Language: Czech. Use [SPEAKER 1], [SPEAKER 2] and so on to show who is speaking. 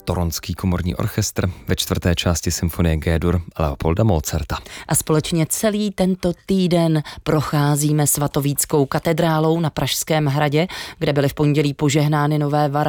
[SPEAKER 1] Toronský komorní orchestr ve 4. části symfonie G-dur Leopolda Mozarta.
[SPEAKER 2] A společně celý tento týden procházíme Svatovíckou katedrálou na Pražském hradě, kde byly v pondělí požehnány nové